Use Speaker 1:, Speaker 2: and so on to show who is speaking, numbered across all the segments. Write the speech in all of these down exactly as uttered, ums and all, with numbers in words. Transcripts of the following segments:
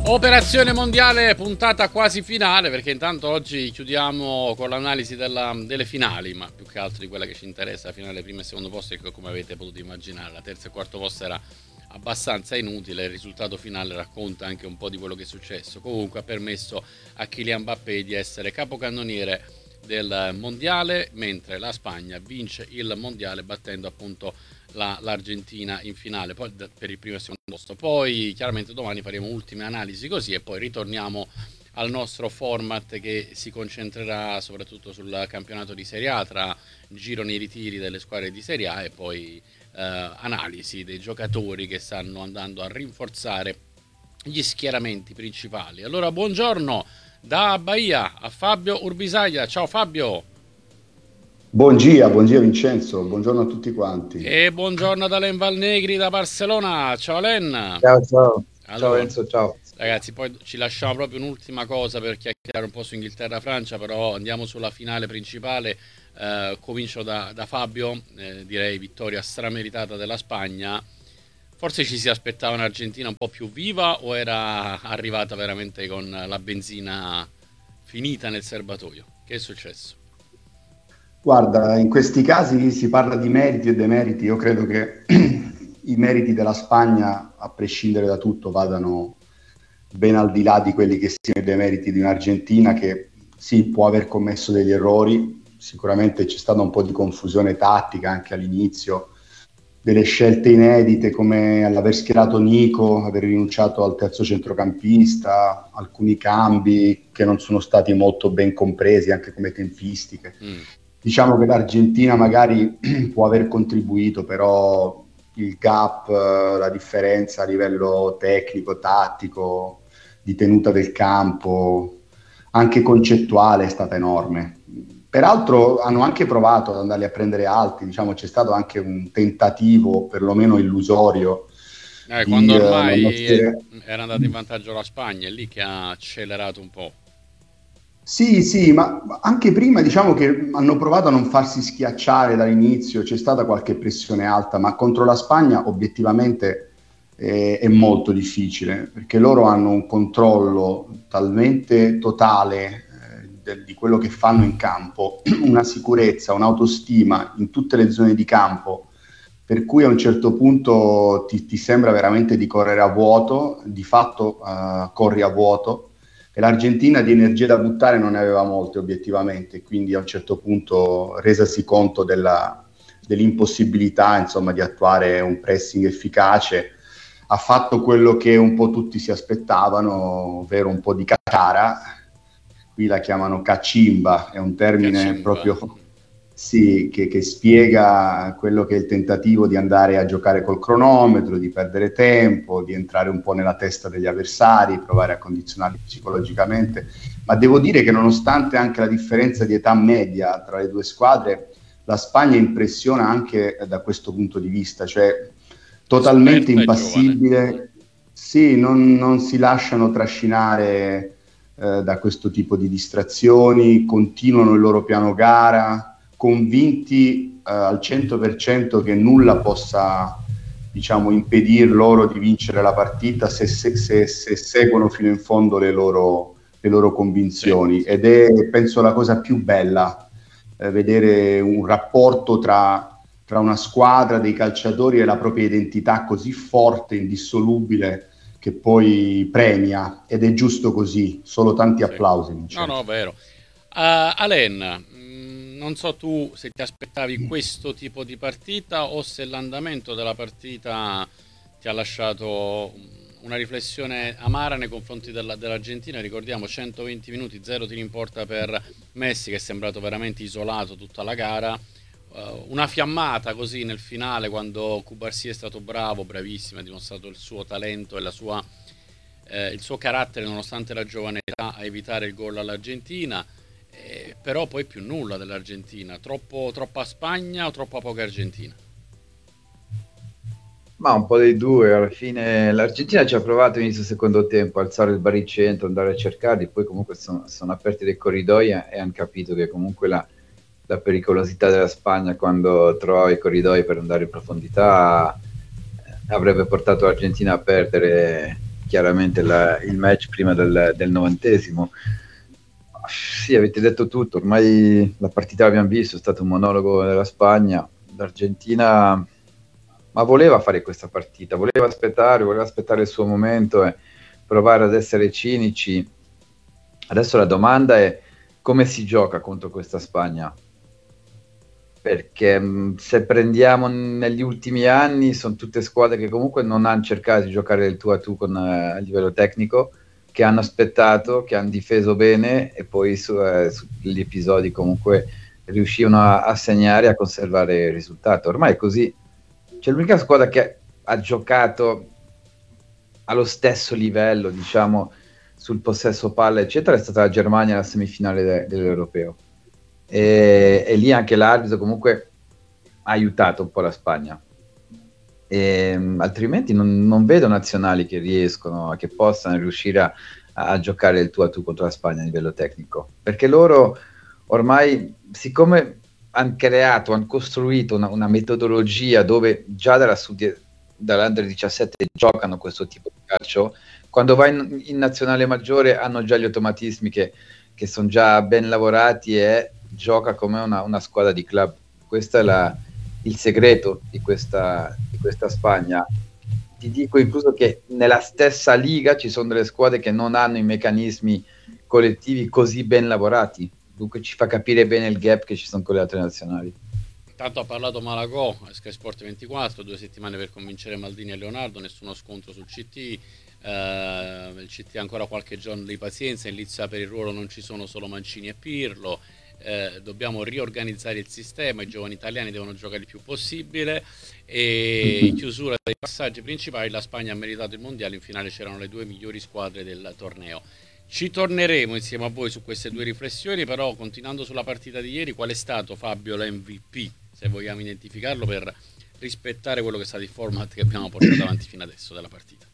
Speaker 1: Operazione mondiale, puntata quasi finale, perché intanto oggi chiudiamo con l'analisi della, delle finali, ma più che altro di quella che ci interessa, la finale primo e secondo posto, che come avete potuto immaginare la terza e quarto posto era abbastanza inutile, il risultato finale racconta anche un po' di quello che è successo. Comunque ha permesso a Kylian Mbappé di essere capocannoniere del mondiale, mentre la Spagna vince il mondiale battendo appunto la, l'Argentina in finale, poi per il primo e secondo posto. Poi chiaramente domani faremo ultime analisi così e poi ritorniamo al nostro format che si concentrerà soprattutto sul campionato di Serie A, tra gironi e ritiri delle squadre di Serie A e poi eh, analisi dei giocatori che stanno andando a rinforzare gli schieramenti principali. Allora buongiorno da Bahia a Fabio Urbisaglia. Ciao Fabio.
Speaker 2: Buongiorno, buongiorno Vincenzo, buongiorno a tutti quanti.
Speaker 1: E buongiorno da Len Valnegri da Barcellona. Ciao Len.
Speaker 3: Ciao, ciao, ciao
Speaker 1: Allora,
Speaker 3: Enzo, ciao.
Speaker 1: ragazzi, poi ci lasciamo proprio un'ultima cosa per chiacchierare un po' su Inghilterra-Francia, però andiamo sulla finale principale. Eh, comincio da, da Fabio, eh, direi vittoria strameritata della Spagna. Forse ci si aspettava un'Argentina un po' più viva o era arrivata veramente con la benzina finita nel serbatoio? Che è successo?
Speaker 2: Guarda, in questi casi si parla di meriti e demeriti. Io credo che i meriti della Spagna, a prescindere da tutto, vadano ben al di là di quelli che siano i demeriti di un'Argentina che sì, può aver commesso degli errori. Sicuramente c'è stata un po' di confusione tattica anche all'inizio, delle scelte inedite come l'aver schierato Nico, aver rinunciato al terzo centrocampista, alcuni cambi che non sono stati molto ben compresi anche come tempistiche.
Speaker 1: Mm.
Speaker 2: Diciamo che l'Argentina magari può aver contribuito, però il gap, la differenza a livello tecnico, tattico, di tenuta del campo, anche concettuale è stata enorme. Peraltro hanno anche provato ad andarli a prendere alti, diciamo c'è stato anche un tentativo, perlomeno illusorio,
Speaker 1: Eh,
Speaker 2: di
Speaker 1: quando
Speaker 2: eh, non
Speaker 1: ormai eh,
Speaker 2: essere...
Speaker 1: era andata in vantaggio la Spagna, è lì che ha accelerato un po'.
Speaker 2: Sì, sì, ma anche prima diciamo che hanno provato a non farsi schiacciare dall'inizio, c'è stata qualche pressione alta, ma contro la Spagna obiettivamente eh, è molto difficile, perché loro hanno un controllo talmente totale eh, del- di quello che fanno in campo, una sicurezza, un'autostima in tutte le zone di campo, per cui a un certo punto ti, ti sembra veramente di correre a vuoto, di fatto eh, corri a vuoto e l'Argentina di energie da buttare non ne aveva molte obiettivamente, quindi a un certo punto resasi conto della, dell'impossibilità insomma, di attuare un pressing efficace, ha fatto quello che un po' tutti si aspettavano, ovvero un po' di caciara, qui la chiamano cacimba, è un termine
Speaker 1: Cacimba.
Speaker 2: proprio sì, che, che spiega quello che è il tentativo di andare a giocare col cronometro, di perdere tempo, di entrare un po' nella testa degli avversari, provare a condizionarli psicologicamente. Ma devo dire che nonostante anche la differenza di età media tra le due squadre, la Spagna impressiona anche da questo punto di vista, cioè totalmente
Speaker 1: Esperta e giovane.
Speaker 2: impassibile, sì, non, non si lasciano trascinare eh, da questo tipo di distrazioni, continuano il loro piano gara, convinti eh, al cento per cento che nulla possa, diciamo, impedir loro di vincere la partita se, se, se, se seguono fino in fondo le loro, le loro
Speaker 1: Sì,
Speaker 2: convinzioni.
Speaker 1: sì.
Speaker 2: Ed è, penso, la cosa più bella, eh, vedere un rapporto tra tra una squadra, dei calciatori e la propria identità così forte, indissolubile, che poi premia, ed è giusto così. Solo tanti
Speaker 1: Sì.
Speaker 2: applausi,
Speaker 1: No, no,
Speaker 2: Vincenzo.
Speaker 1: vero. Uh, Alen, mh, non so tu se ti aspettavi questo tipo di partita o se l'andamento della partita ti ha lasciato una riflessione amara nei confronti della- dell'Argentina. Ricordiamo centoventi minuti, zero tiri in porta per Messi che è sembrato veramente isolato tutta la gara. Uh, una fiammata così nel finale quando Cubarsí è stato bravo, bravissimo, ha dimostrato il suo talento e la sua eh, il suo carattere nonostante la giovane età a evitare il gol all'Argentina, eh, però poi più nulla dell'Argentina, troppo, troppa Spagna o troppa poca Argentina?
Speaker 3: Ma un po' dei due, alla fine l'Argentina ci ha provato inizio secondo tempo a alzare il baricentro, andare a cercarli, poi comunque sono, sono aperti dei corridoi e, e hanno capito che comunque la, la pericolosità della Spagna quando trovava i corridoi per andare in profondità eh, avrebbe portato l'Argentina a perdere chiaramente la, il match prima del, del novantesimo. Sì, avete detto tutto, ormai la partita l'abbiamo visto, è stato un monologo della Spagna, l'Argentina ma voleva fare questa partita, voleva aspettare, voleva aspettare il suo momento e provare ad essere cinici. Adesso la domanda è come si gioca contro questa Spagna? Perché mh, se prendiamo negli ultimi anni sono tutte squadre che comunque non hanno cercato di giocare il tu a tu con, eh, a livello tecnico, che hanno aspettato, che hanno difeso bene e poi su, eh, sugli episodi comunque riuscivano a, a segnare e a conservare il risultato. Ormai è così. C'è l'unica squadra che ha giocato allo stesso livello, diciamo, sul possesso palla, eccetera, è stata la Germania alla semifinale de- dell'Europeo. E, e lì anche l'arbitro comunque ha aiutato un po' la Spagna. E, altrimenti non, non vedo nazionali che riescono, che possano riuscire a, a giocare il tu a tu contro la Spagna a livello tecnico. Perché loro ormai, siccome hanno creato, hanno costruito una, una metodologia dove già dalla sud- dall'Under diciassette giocano questo tipo di calcio, quando vai in, in nazionale maggiore hanno già gli automatismi che, che sono già ben lavorati e gioca come una, una squadra di club. Questo è la, il segreto di questa, di questa Spagna. Ti dico incluso che nella stessa liga ci sono delle squadre che non hanno i meccanismi collettivi così ben lavorati. Dunque ci fa capire bene il gap che ci sono con le altre nazionali.
Speaker 1: Tanto ha parlato Malagò, Sky Sport ventiquattro, due settimane per convincere Maldini e Leonardo, nessuno scontro sul C T, eh, il C T ha ancora qualche giorno di pazienza, in lizza per il ruolo non ci sono solo Mancini e Pirlo, eh, dobbiamo riorganizzare il sistema, i giovani italiani devono giocare il più possibile e in chiusura dei passaggi principali la Spagna ha meritato il mondiale, in finale c'erano le due migliori squadre del torneo. Ci torneremo insieme a voi su queste due riflessioni, però continuando sulla partita di ieri, qual è stato, Fabio, l'M V P, se vogliamo identificarlo, per rispettare quello che è stato il format che abbiamo portato avanti fino adesso della partita?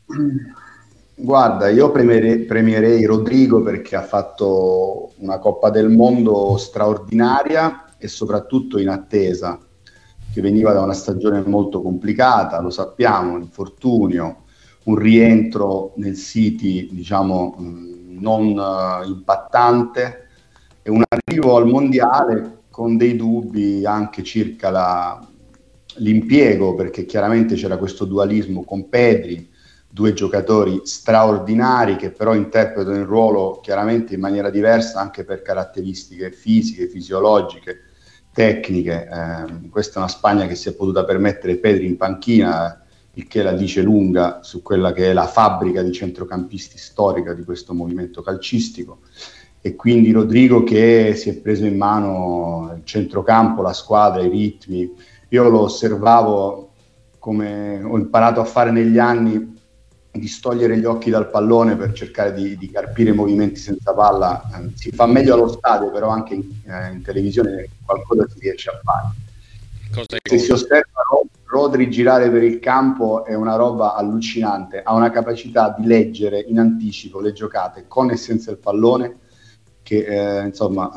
Speaker 2: Guarda, io premierei, premierei Rodrigo perché ha fatto una Coppa del Mondo straordinaria e soprattutto in attesa, che veniva da una stagione molto complicata, lo sappiamo, l'infortunio, un rientro nel City, diciamo, non uh, impattante e un arrivo al mondiale con dei dubbi anche circa la, l'impiego, perché chiaramente c'era questo dualismo con Pedri, due giocatori straordinari che però interpretano il ruolo chiaramente in maniera diversa anche per caratteristiche fisiche, fisiologiche, tecniche. Eh, questa è una Spagna che si è potuta permettere Pedri in panchina, il che la dice lunga su quella che è la fabbrica di centrocampisti storica di questo movimento calcistico, e quindi Rodrigo che si è preso in mano il centrocampo, la squadra, i ritmi. Io lo osservavo, come ho imparato a fare negli anni, di togliere gli occhi dal pallone per cercare di, di carpire movimenti senza palla. Eh, si fa meglio allo stadio, però anche in, eh, in televisione qualcosa si riesce a fare.
Speaker 1: Cosa
Speaker 2: Se si osserva Rodri girare per il campo è una roba allucinante, ha una capacità di leggere in anticipo le giocate con e senza il pallone che eh, insomma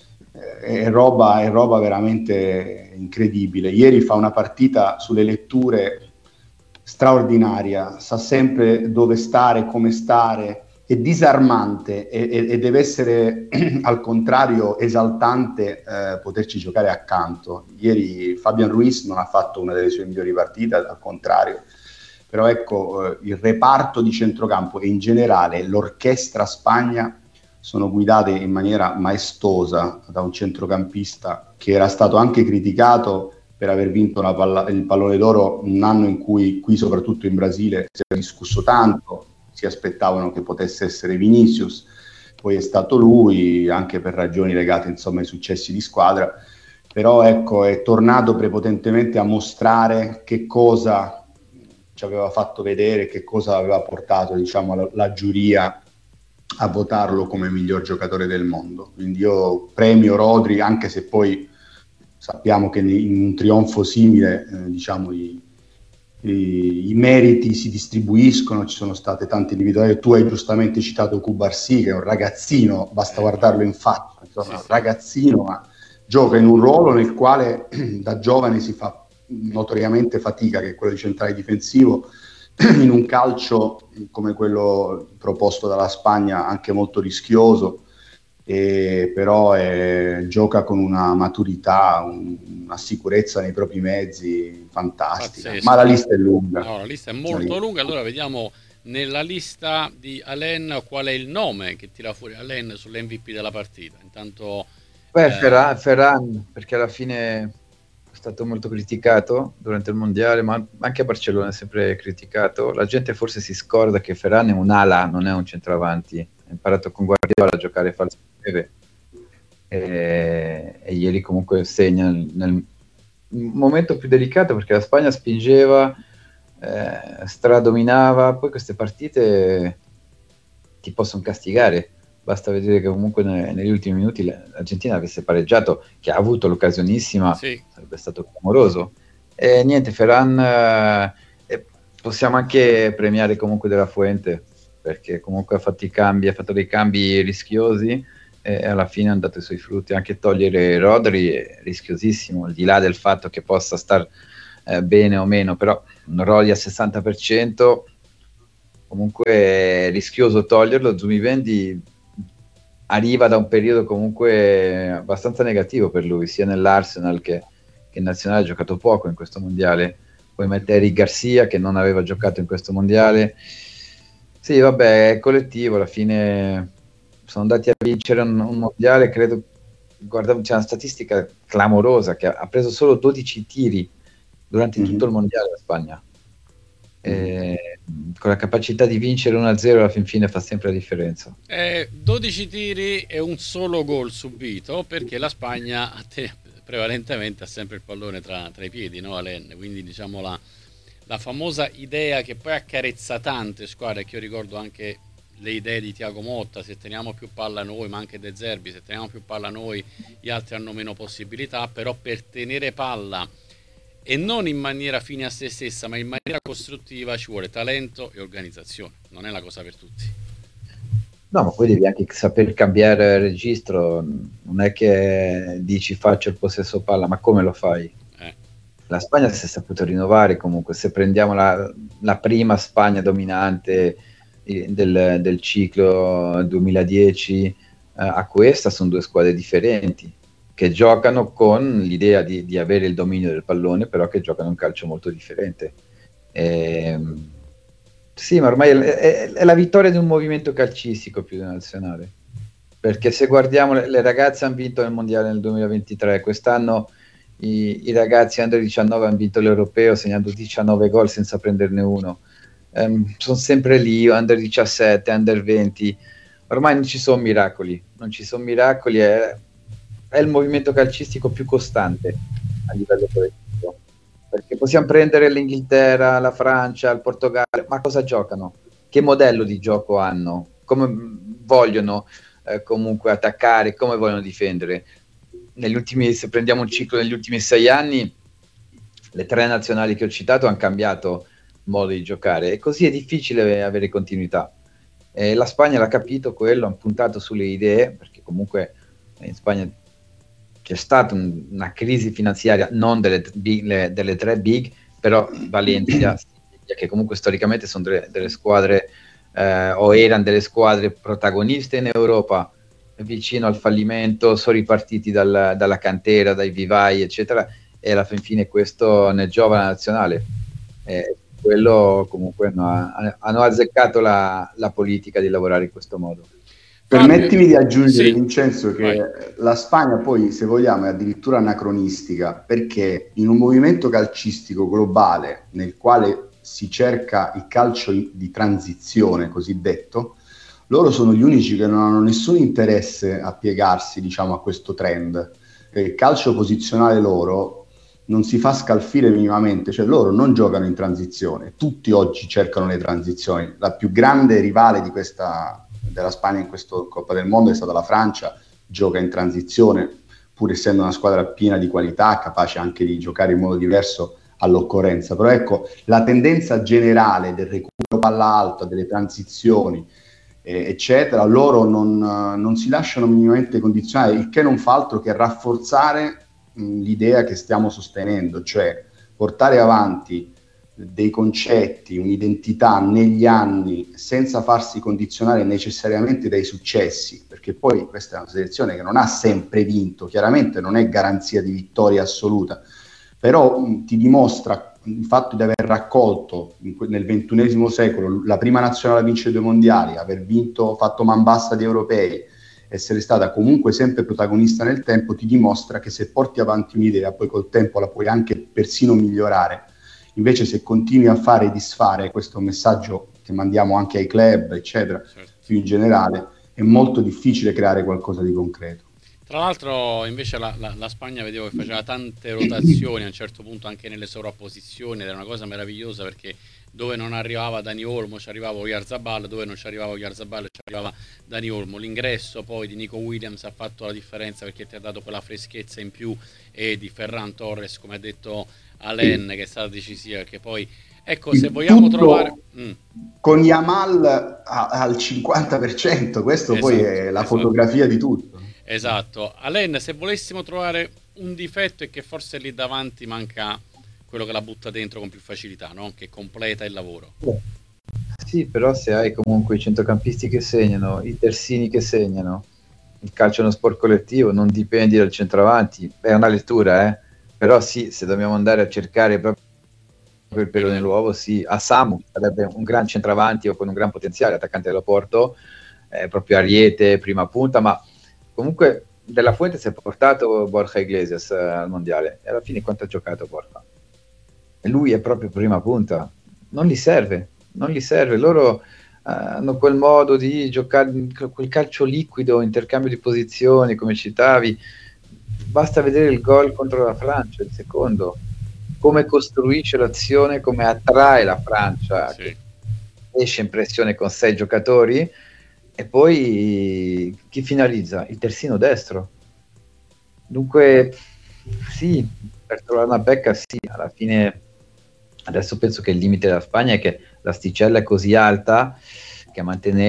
Speaker 2: è roba, è roba veramente incredibile. Ieri fa una partita sulle letture straordinaria, sa sempre dove stare, come stare, è disarmante e, e, e deve essere al contrario esaltante eh, poterci giocare accanto. Ieri Fabian Ruiz non ha fatto una delle sue migliori partite, al contrario, però ecco eh, il reparto di centrocampo e in generale l'orchestra Spagna sono guidate in maniera maestosa da un centrocampista che era stato anche criticato per aver vinto una palla- il pallone d'oro un anno in cui qui soprattutto in Brasile si è discusso tanto, si aspettavano che potesse essere Vinicius, poi è stato lui, anche per ragioni legate insomma ai successi di squadra, però ecco è tornato prepotentemente a mostrare che cosa ci aveva fatto vedere, che cosa aveva portato diciamo la, la giuria a votarlo come miglior giocatore del mondo. Quindi io premio Rodri, anche se poi sappiamo che in un trionfo simile eh, diciamo i, i, i meriti si distribuiscono, ci sono state tante individualità. Tu hai giustamente citato Cubarsí, che è un ragazzino, basta guardarlo in faccia, insomma, un ragazzino, ma gioca in un ruolo nel quale da giovane si fa notoriamente fatica, che è quello di centrale difensivo, in un calcio come quello proposto dalla Spagna, anche molto rischioso, e però è, gioca con una maturità, un, una sicurezza nei propri mezzi fantastica.
Speaker 1: Pazzesco.
Speaker 2: Ma la lista è lunga.
Speaker 1: No, la lista è molto
Speaker 2: lista.
Speaker 1: lunga, allora vediamo nella lista di Alain qual è il nome che tira fuori Alain sull'M V P della partita. Intanto
Speaker 3: Beh,
Speaker 1: eh...
Speaker 3: Ferran, Ferran, perché alla fine è stato molto criticato durante il mondiale, ma anche a Barcellona è sempre criticato. La gente forse si scorda che Ferran è un'ala, non è un centravanti. Ha imparato con Guardiola a giocare falso breve e, e ieri comunque segna nel momento più delicato, perché la Spagna spingeva, eh, stradominava. Poi queste partite ti possono castigare. Basta vedere che comunque ne, negli ultimi minuti l'Argentina avesse pareggiato, che ha avuto l'occasionissima, sì. Sarebbe stato clamoroso. E niente, Ferran, eh, possiamo anche premiare comunque De La Fuente, perché comunque ha fatto i cambi, ha fatto dei cambi rischiosi e alla fine ha dato i suoi frutti. Anche togliere Rodri è rischiosissimo, al di là del fatto che possa star eh, bene o meno, però un Rodri al sessanta per cento comunque è rischioso toglierlo. Zubimendi arriva da un periodo comunque abbastanza negativo per lui, sia nell'Arsenal che, che in nazionale, ha giocato poco in questo mondiale. Poi mette Eric Garcia, che non aveva giocato in questo mondiale. Sì, vabbè, è collettivo, alla fine sono andati a vincere un, un mondiale, credo, guardavo, c'è una statistica clamorosa, che ha, ha preso solo dodici tiri durante mm-hmm. tutto il mondiale la Spagna. E, con la capacità di vincere uno a zero alla fin fine fa sempre la differenza.
Speaker 1: Eh, dodici tiri e un solo gol subito, perché la Spagna te, prevalentemente ha sempre il pallone tra, tra i piedi, no, Alain? Quindi diciamo la, la famosa idea che poi accarezza tante squadre, che io ricordo anche le idee di Thiago Motta: se teniamo più palla noi, ma anche De Zerbi, se teniamo più palla noi gli altri hanno meno possibilità. Però per tenere palla, e non in maniera fine a se stessa, ma in maniera costruttiva, ci vuole talento e organizzazione. Non è la cosa per tutti.
Speaker 3: No, ma poi devi anche saper cambiare registro. Non è che dici faccio il possesso palla, ma come lo fai? Eh. La Spagna si è saputo rinnovare comunque. Se prendiamo la, la prima Spagna dominante del, del ciclo duemiladieci eh, a questa, sono due squadre differenti, che giocano con l'idea di, di avere il dominio del pallone, però che giocano un calcio molto differente. E, sì, ma ormai è, è, è la vittoria di un movimento calcistico più di nazionale, perché se guardiamo, le, le ragazze hanno vinto il mondiale nel duemilaventitré, quest'anno i, i ragazzi under diciannove hanno vinto l'europeo segnando diciannove gol senza prenderne uno. Um, sono sempre lì, under diciassette, under venti, ormai non ci sono miracoli, non ci sono miracoli, è... è il movimento calcistico più costante a livello collettivo, perché possiamo prendere l'Inghilterra, la Francia, il Portogallo, ma cosa giocano? Che modello di gioco hanno? Come vogliono eh, comunque attaccare? Come vogliono difendere? Negli ultimi, se prendiamo un ciclo negli ultimi sei anni, le tre nazionali che ho citato hanno cambiato modo di giocare, e così è difficile avere continuità. E la Spagna l'ha capito quello, ha puntato sulle idee, perché comunque in Spagna c'è stata un, una crisi finanziaria, non delle, big, le, delle tre big, però Valencia, che comunque storicamente sono delle, delle squadre eh, o erano delle squadre protagoniste in Europa, vicino al fallimento, sono ripartiti dal, dalla cantera, dai vivai eccetera, e alla fin fine questo ne giova la nazionale. Eh, quello comunque hanno, hanno azzeccato la, la politica di lavorare in questo modo.
Speaker 2: Permettimi di aggiungere, sì, Vincenzo, che
Speaker 1: vai.
Speaker 2: La Spagna poi, se vogliamo, è addirittura anacronistica, perché in un movimento calcistico globale nel quale si cerca il calcio di transizione cosiddetto, loro sono gli unici che non hanno nessun interesse a piegarsi, diciamo, a questo trend. Il calcio posizionale loro non si fa scalfire minimamente, cioè loro non giocano in transizione, tutti oggi cercano le transizioni. La più grande rivale di questa della Spagna in questa Coppa del Mondo è stata la Francia, gioca in transizione, pur essendo una squadra piena di qualità, capace anche di giocare in modo diverso all'occorrenza. Però ecco, la tendenza generale del recupero palla alta, delle transizioni, eh, eccetera, loro non, non si lasciano minimamente condizionare, il che non fa altro che rafforzare mh, l'idea che stiamo sostenendo, cioè portare avanti dei concetti, un'identità negli anni senza farsi condizionare necessariamente dai successi, perché poi questa è una selezione che non ha sempre vinto, chiaramente non è garanzia di vittoria assoluta, però mh, ti dimostra il fatto di aver raccolto in que- nel ventunesimo secolo la prima nazionale a vincere due mondiali, aver vinto, fatto man bassa di europei, essere stata comunque sempre protagonista nel tempo, ti dimostra che se porti avanti un'idea poi col tempo la puoi anche persino migliorare. Invece se continui a fare e disfare, questo è un messaggio che mandiamo anche ai club, eccetera,
Speaker 1: Certo.
Speaker 2: più in generale, è molto difficile creare qualcosa di concreto.
Speaker 1: Tra l'altro invece la, la- la Spagna vedevo che faceva tante rotazioni a un certo punto anche nelle sovrapposizioni ed era una cosa meravigliosa perché dove non arrivava Dani Olmo ci arrivava Oyarzabal, dove non ci arrivava Oyarzabal ci arrivava Dani Olmo. L'ingresso poi di Nico Williams ha fatto la differenza perché ti ha dato quella freschezza in più, e di Ferran Torres, come ha detto Alain, che è stata decisiva, che poi ecco, se
Speaker 2: Il
Speaker 1: vogliamo
Speaker 2: tutto
Speaker 1: trovare mm,
Speaker 2: con Yamal a- al cinquanta per cento, questo poi
Speaker 1: esatto,
Speaker 2: è la
Speaker 1: esatto.
Speaker 2: fotografia di tutto.
Speaker 1: Esatto. Alain, se volessimo trovare un difetto è che forse lì davanti manca quello che la butta dentro con più facilità, no? Che completa il lavoro.
Speaker 3: Sì, però se hai comunque i centrocampisti che segnano, i terzini che segnano, il calcio è uno sport collettivo, non dipendi dal centravanti, è una lettura, eh? Però sì, se dobbiamo andare a cercare proprio il pelo nell'uovo, sì, a Samu sarebbe un gran centravanti o con un gran potenziale, attaccante dell'Oporto, eh, proprio Ariete, prima punta, ma comunque Della Fuente si è portato Borja Iglesias eh, al mondiale, e alla fine quanto ha giocato Borja? E lui è proprio prima punta, non gli serve, non gli serve, loro eh, hanno quel modo di giocare, quel calcio liquido, intercambio di posizioni, come citavi, basta vedere il gol contro la Francia, il secondo, come costruisce l'azione, come attrae la Francia,
Speaker 1: Sì.
Speaker 3: che esce in pressione con sei giocatori, e poi chi finalizza? Il terzino destro. Dunque, sì, per trovare una becca, sì, alla fine adesso penso che il limite della Spagna è che l'asticella è così alta che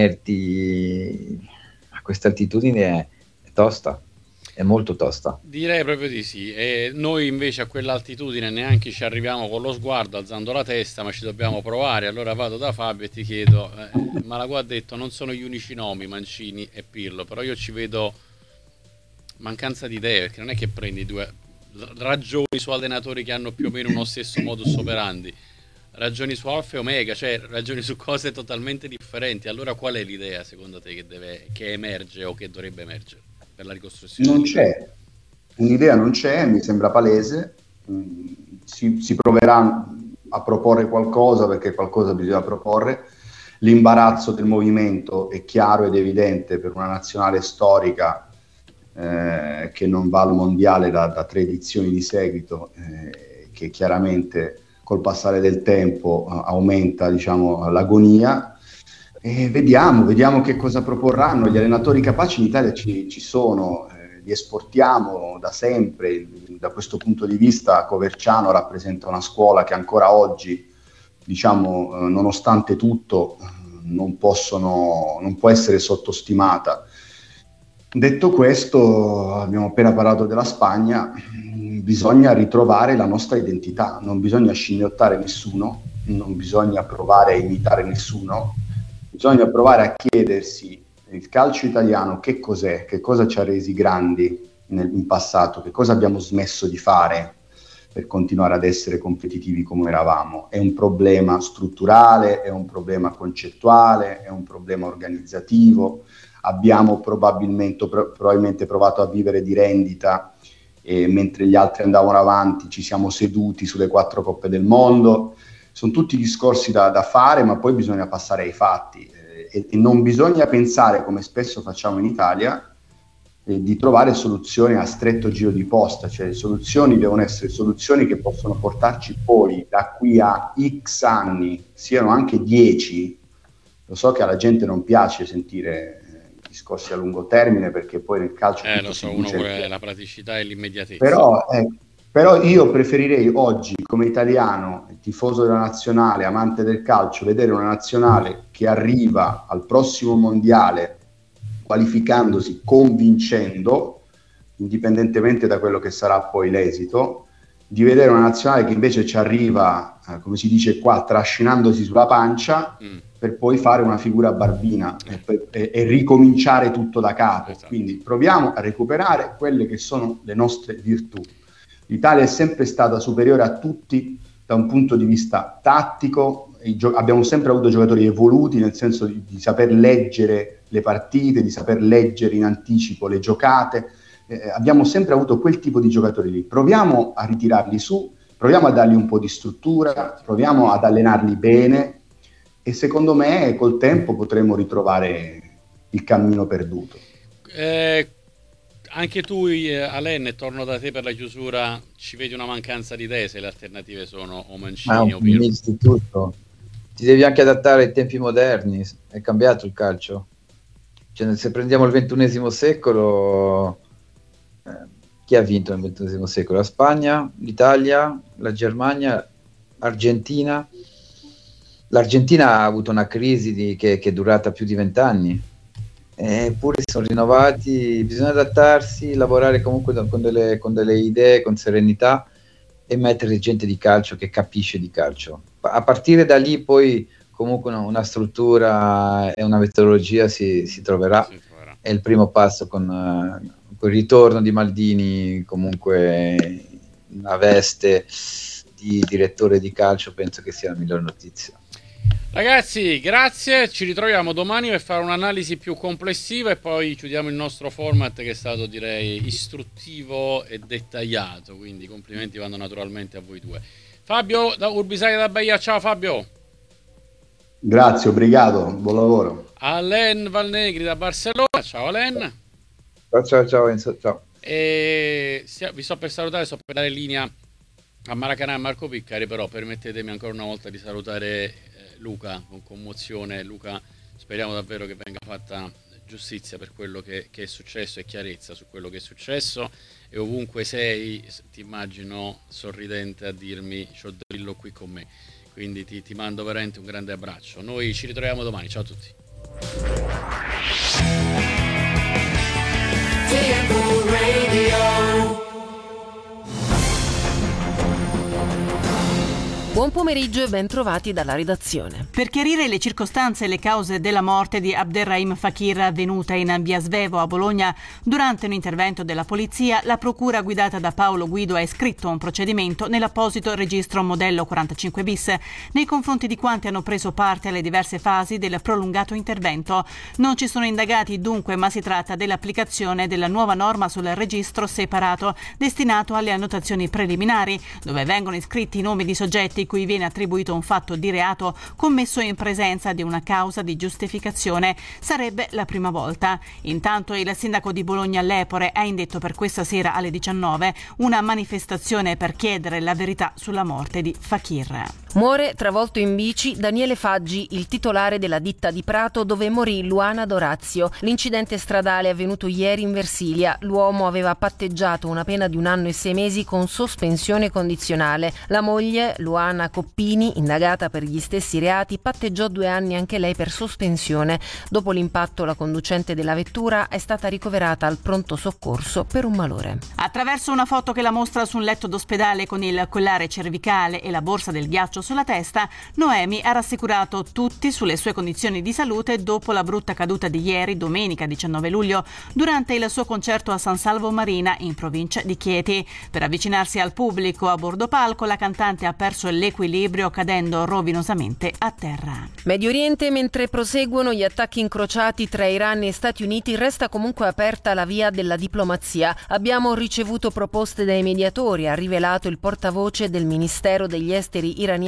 Speaker 3: mantenerti a questa altitudine è, è tosta, è molto tosta.
Speaker 1: Direi proprio di sì. E noi invece a quell'altitudine neanche ci arriviamo con lo sguardo, alzando la testa, ma ci dobbiamo provare. Allora vado da Fabio e ti chiedo, eh, Malagò ha detto non sono gli unici nomi, Mancini e Pirlo, però io ci vedo mancanza di idee, perché non è che prendi due ragioni su allenatori che hanno più o meno uno stesso modus operandi, ragioni su Alfa e Omega, cioè ragioni su cose totalmente differenti. Allora qual è l'idea secondo te che deve, che emerge o che dovrebbe emergere per la ricostruzione?
Speaker 2: Non c'è, un'idea non c'è, mi sembra palese, mm, si, si proverà a proporre qualcosa perché qualcosa bisogna proporre. L'imbarazzo del movimento è chiaro ed evidente per una nazionale storica eh, che non va al mondiale da, da tre edizioni di seguito, eh, che chiaramente col passare del tempo eh, aumenta, diciamo, l'agonia. E vediamo, vediamo che cosa proporranno. Gli allenatori capaci in Italia ci, ci sono, eh, li esportiamo da sempre. Da questo punto di vista Coverciano rappresenta una scuola che ancora oggi, diciamo, eh, nonostante tutto, non possono, non può essere sottostimata. Detto questo, abbiamo appena parlato della Spagna, bisogna ritrovare la nostra identità, non bisogna scimmiottare nessuno, non bisogna provare a imitare nessuno, bisogna provare a chiedersi il calcio italiano che cos'è, che cosa ci ha resi grandi nel, in passato, che cosa abbiamo smesso di fare per continuare ad essere competitivi come eravamo. È un problema strutturale, è un problema concettuale, è un problema organizzativo. Abbiamo probabilmente, pro- probabilmente provato a vivere di rendita e mentre gli altri andavano avanti ci siamo seduti sulle quattro coppe del mondo. Sono tutti discorsi da, da fare, ma poi bisogna passare ai fatti eh, e, e non bisogna pensare, come spesso facciamo in Italia, eh, di trovare soluzioni a stretto giro di posta, cioè le soluzioni devono essere soluzioni che possono portarci poi da qui a X anni, siano anche dieci. Lo so che alla gente non piace sentire eh, discorsi a lungo termine perché poi nel calcio
Speaker 1: Eh,
Speaker 2: tutto
Speaker 1: lo
Speaker 2: si
Speaker 1: so, uno
Speaker 2: dice,
Speaker 1: vuole la praticità e l'immediatezza.
Speaker 2: però, eh, però io preferirei oggi, come italiano, tifoso della nazionale, amante del calcio, vedere una nazionale che arriva al prossimo mondiale qualificandosi, convincendo, indipendentemente da quello che sarà poi l'esito, di vedere una nazionale che invece ci arriva, eh, come si dice qua, trascinandosi sulla pancia, mm. per poi fare una figura barbina e, e, e ricominciare tutto da capo. Esatto. Quindi proviamo a recuperare quelle che sono le nostre virtù. L'Italia è sempre stata superiore a tutti da un punto di vista tattico, gio- abbiamo sempre avuto giocatori evoluti, nel senso di, di saper leggere le partite, di saper leggere in anticipo le giocate. Eh, abbiamo sempre avuto quel tipo di giocatori lì. Proviamo a ritirarli su, proviamo a dargli un po' di struttura, proviamo ad allenarli bene e secondo me col tempo potremo ritrovare il cammino perduto.
Speaker 1: Eh, anche tu, eh, Alen, torno da te per la chiusura, ci vedi una mancanza di idee se le alternative sono o Mancini
Speaker 3: ah,
Speaker 1: o Pirlo?
Speaker 3: Istituto. Ti devi anche adattare ai tempi moderni, è cambiato il calcio. Cioè, se prendiamo il ventunesimo secolo... Chi ha vinto nel ventunesimo secolo? La Spagna, l'Italia, la Germania, l'Argentina. L'Argentina ha avuto una crisi di, che, che è durata più di vent'anni, eppure sono rinnovati. Bisogna adattarsi, lavorare comunque con delle, con delle idee, con serenità e mettere gente di calcio che capisce di calcio. A partire da lì poi comunque una, una struttura e una metodologia si, si troverà. Si troverà. È il primo passo con... Uh, il ritorno di Maldini, comunque una veste di direttore di calcio, penso che sia la migliore notizia.
Speaker 1: Ragazzi, grazie, ci ritroviamo domani per fare un'analisi più complessiva e poi chiudiamo il nostro format che è stato, direi, istruttivo e dettagliato, quindi complimenti vanno naturalmente a voi due. Fabio da Urbisai da Bahia, ciao Fabio.
Speaker 2: Grazie, obrigado, buon lavoro.
Speaker 1: Alen Valnegri da Barcellona, ciao Alen.
Speaker 3: Ciao, ciao, ciao Enzo, ciao.
Speaker 1: E vi sto per salutare, sto per dare linea a Maracanã e Marco Piccari, però permettetemi ancora una volta di salutare eh, Luca con commozione. Luca, speriamo davvero che venga fatta giustizia per quello che, che è successo e chiarezza su quello che è successo, e ovunque sei ti immagino sorridente a dirmi c'ho Drillo qui con me, quindi ti, ti mando veramente un grande abbraccio. Noi ci ritroviamo domani, ciao a tutti.
Speaker 4: Buon pomeriggio e ben trovati dalla redazione.
Speaker 5: Per chiarire le circostanze e le cause della morte di Abderrahim Fakir avvenuta in via Svevo a Bologna durante un intervento della polizia, la procura guidata da Paolo Guido ha iscritto un procedimento nell'apposito registro modello quarantacinque bis nei confronti di quanti hanno preso parte alle diverse fasi del prolungato intervento. Non ci sono indagati dunque, ma si tratta dell'applicazione della nuova norma sul registro separato destinato alle annotazioni preliminari, dove vengono iscritti i nomi di soggetti cui viene attribuito un fatto di reato commesso in presenza di una causa di giustificazione. Sarebbe la prima volta. Intanto il sindaco di Bologna Lepore ha indetto per questa sera alle diciannove una manifestazione per chiedere la verità sulla morte di Fakir.
Speaker 4: Muore travolto in bici Daniele Faggi, il titolare della ditta di Prato dove morì Luana Dorazio. L'incidente stradale è avvenuto ieri in Versilia. L'uomo aveva patteggiato una pena di un anno e sei mesi con sospensione condizionale. La moglie, Luana Coppini, indagata per gli stessi reati, patteggiò due anni anche lei per sospensione. Dopo l'impatto la conducente della vettura è stata ricoverata al pronto soccorso per un malore.
Speaker 5: Attraverso una foto che la mostra su un letto d'ospedale con il collare cervicale e la borsa del ghiaccio sulla testa, Noemi ha rassicurato tutti sulle sue condizioni di salute dopo la brutta caduta di ieri, domenica diciannove luglio, durante il suo concerto a San Salvo Marina in provincia di Chieti. Per avvicinarsi al pubblico a bordo palco, la cantante ha perso l'equilibrio cadendo rovinosamente a terra.
Speaker 4: Medio Oriente, mentre proseguono gli attacchi incrociati tra Iran e Stati Uniti, resta comunque aperta la via della diplomazia. Abbiamo ricevuto proposte dai mediatori, ha rivelato il portavoce del Ministero degli Esteri iraniano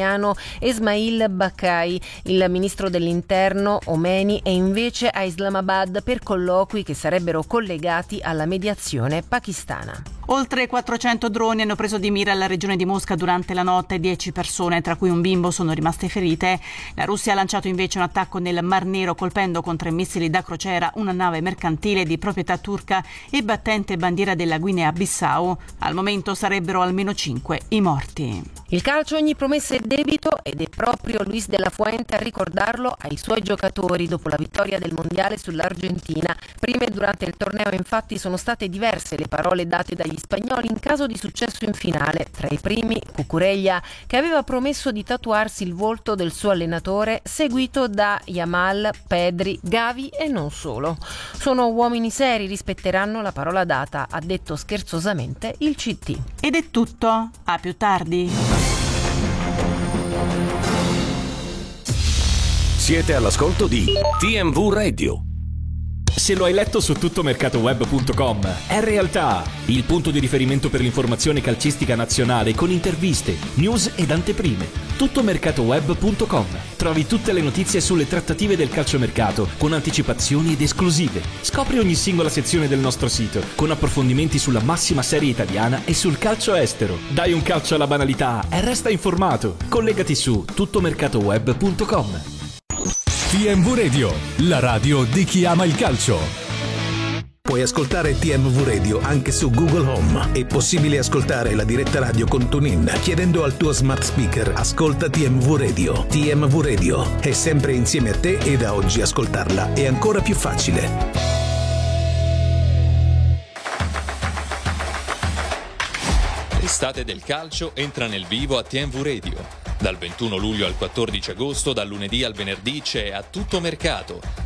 Speaker 4: Esmail Bakai. Il ministro dell'interno Omeni è invece a Islamabad per colloqui che sarebbero collegati alla mediazione pakistana.
Speaker 5: Oltre quattrocento droni hanno preso di mira la regione di Mosca durante la notte. dieci persone, tra cui un bimbo, sono rimaste ferite. La Russia ha lanciato invece un attacco nel Mar Nero colpendo con tre missili da crociera una nave mercantile di proprietà turca e battente bandiera della Guinea-Bissau. Al momento sarebbero almeno cinque i morti.
Speaker 4: Il calcio ogni promessa è debito ed è proprio Luis de la Fuente a ricordarlo ai suoi giocatori dopo la vittoria del mondiale sull'Argentina. Prima e durante il torneo infatti sono state diverse le parole date dagli agli spagnoli in caso di successo in finale. Tra i primi Cucurella, che aveva promesso di tatuarsi il volto del suo allenatore, seguito da Yamal, Pedri, Gavi e non solo. Sono uomini seri, rispetteranno la parola data, ha detto scherzosamente il C T.
Speaker 5: Ed è tutto, a più tardi.
Speaker 6: Siete all'ascolto di T M V Radio.
Speaker 7: Se lo hai letto su tuttomercatoweb punto com, è realtà, il punto di riferimento per l'informazione calcistica nazionale con interviste, news ed anteprime. tuttomercatoweb punto com. Trovi tutte le notizie sulle trattative del calciomercato con anticipazioni ed esclusive. Scopri ogni singola sezione del nostro sito con approfondimenti sulla massima serie italiana e sul calcio estero. Dai un calcio alla banalità e resta informato. Collegati su tuttomercatoweb punto com.
Speaker 8: T M V Radio, la radio di chi ama il calcio.
Speaker 9: Puoi ascoltare T M V Radio anche su Google Home. È possibile ascoltare la diretta radio con TuneIn chiedendo al tuo smart speaker ascolta T M V Radio. T M V Radio è sempre insieme a te e da oggi ascoltarla è ancora più facile.
Speaker 10: L'estate del calcio entra nel vivo a T M V Radio. Dal ventuno luglio al quattordici agosto, dal lunedì al venerdì c'è A Tutto Mercato,